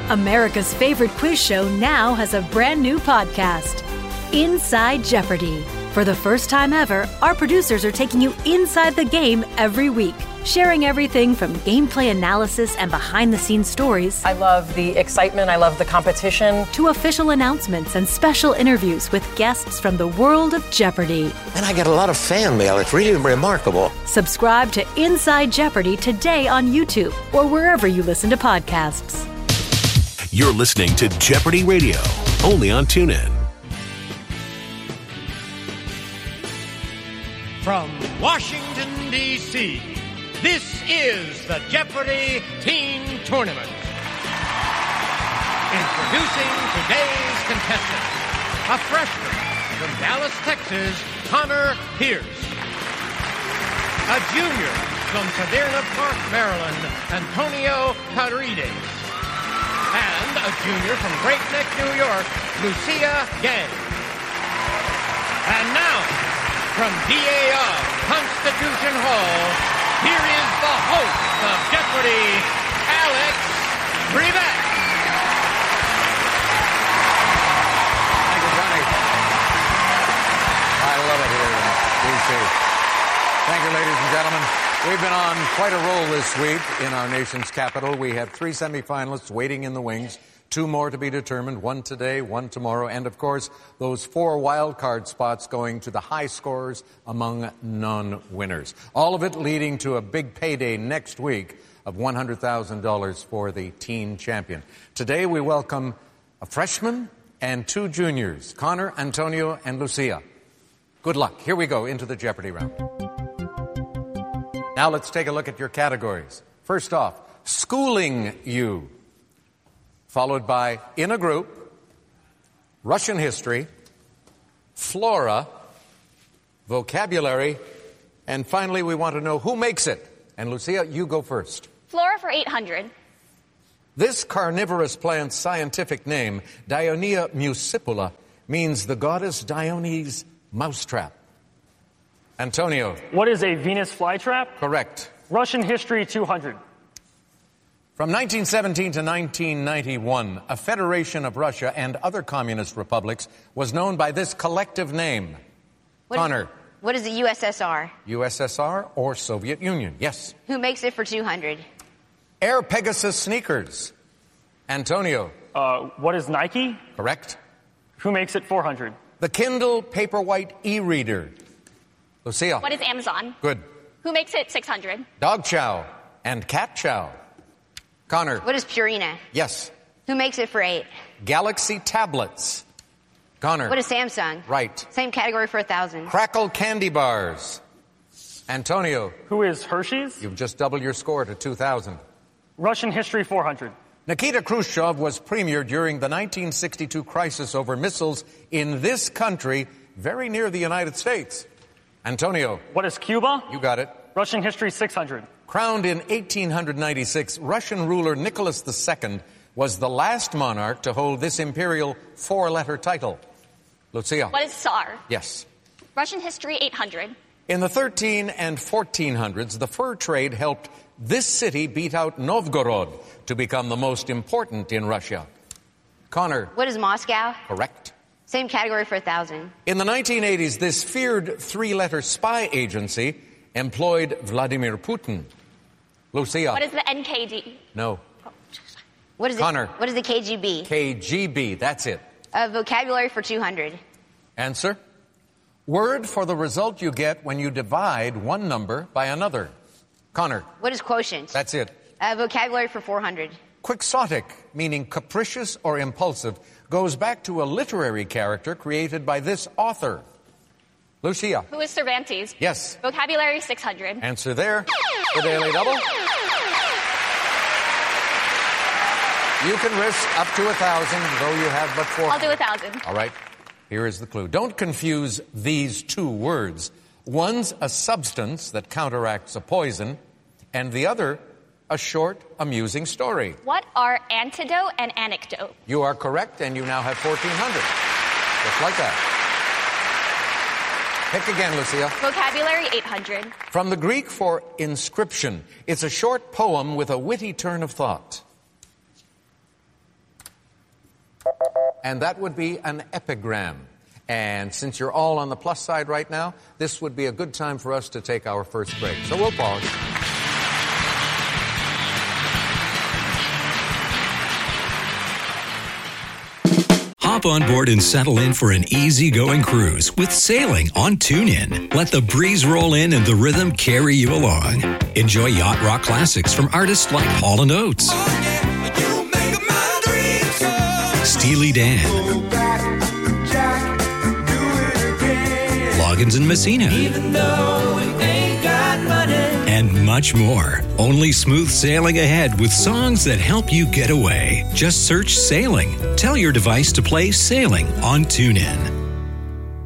America's favorite quiz show now has a brand new podcast, Inside Jeopardy! For the first time ever, our producers are taking you inside the game every week, sharing everything from gameplay analysis and behind-the-scenes stories. I love the excitement. I love the competition. To official announcements and special interviews with guests from the world of Jeopardy! And I get a lot of fan mail. It's really remarkable. Subscribe to Inside Jeopardy! Today on YouTube or wherever you listen to podcasts. You're listening to Jeopardy Radio, only on TuneIn. From Washington, D.C., this is the Jeopardy Teen Tournament. Introducing today's contestant, a freshman from Dallas, Texas, Connor Pierce. A junior from Severna Park, Maryland, Antonio Carrides. And a junior from Great Neck, New York, Lucia Gay. And now, from DAR Constitution Hall, here is the host of Jeopardy, Alex Trebek. Thank you, Johnny. I love it here in D.C. Thank you, ladies and gentlemen. We've been on quite a roll this week in our nation's capital. We have 3 semifinalists waiting in the wings. 2 more to be determined, 1 today, 1 tomorrow, and of course, those 4 wild card spots going to the high scorers among non-winners. All of it leading to a big payday next week of $100,000 for the teen champion. Today, we welcome a freshman and 2 juniors, Connor, Antonio, and Lucia. Good luck. Here we go into the Jeopardy round. Now let's take a look at your categories. First off, schooling you, followed by in a group, Russian history, flora, vocabulary, and finally we want to know who makes it. And Lucia, you go first. Flora for 800. This carnivorous plant's scientific name, Dionaea muscipula, means the goddess Dione's mousetrap. Antonio. What is a Venus flytrap? Correct. Russian history 200. From 1917 to 1991, a federation of Russia and other communist republics was known by this collective name. Connor. What is the USSR? USSR or Soviet Union? Yes. Who makes it for 200? Air Pegasus sneakers. Antonio. What is Nike? Correct. Who makes it 400? The Kindle Paperwhite e-reader. Lucia. What is Amazon? Good. Who makes it 600? Dog chow and cat chow. Connor. What is Purina? Yes. Who makes it for 8? Galaxy tablets. Connor. What is Samsung? Right. Same category for 1,000. Crackle candy bars. Antonio. Who is Hershey's? You've just doubled your score to 2,000. Russian history 400. Nikita Khrushchev was premier during the 1962 crisis over missiles in this country, very near the United States. Antonio. What is Cuba? You got it. Russian history 600. Crowned in 1896, Russian ruler Nicholas II was the last monarch to hold this imperial 4-letter title. Lucia. What is Tsar? Yes. Russian history 800. In the 13 and 1400s, the fur trade helped this city beat out Novgorod to become the most important in Russia. Connor. What is Moscow? Correct. Same category for 1,000. In the 1980s, this feared 3-letter spy agency employed Vladimir Putin. Lucia. What is the NKD? No. What is Connor. What is the KGB? KGB, that's it. Vocabulary for 200. Answer. Word for the result you get when you divide one number by another. Connor. What is quotient? That's it. Vocabulary for 400. Quixotic, meaning capricious or impulsive, goes back to a literary character created by this author. Lucia. Who is Cervantes? Yes. Vocabulary 600. Answer there. The Daily Double. You can risk up to 1,000, though you have but 400. I'll do 1,000. All right. Here is the clue. Don't confuse these 2 words. One's a substance that counteracts a poison, and the other, a short, amusing story. What are antidote and anecdote? You are correct, and you now have 1,400. Just like that. Pick again, Lucia. Vocabulary 800. From the Greek for inscription, it's a short poem with a witty turn of thought. and that would be an epigram. And since you're all on the plus side right now, this would be a good time for us to take our first break. So we'll pause. Hop on board and settle in for an easygoing cruise with sailing on TuneIn. Let the breeze roll in and the rhythm carry you along. Enjoy yacht rock classics from artists like Hall & Oates, Steely Dan, Loggins and Messina, and much more. Only smooth sailing ahead with songs that help you get away. Just search Sailing. Tell your device to play Sailing on TuneIn.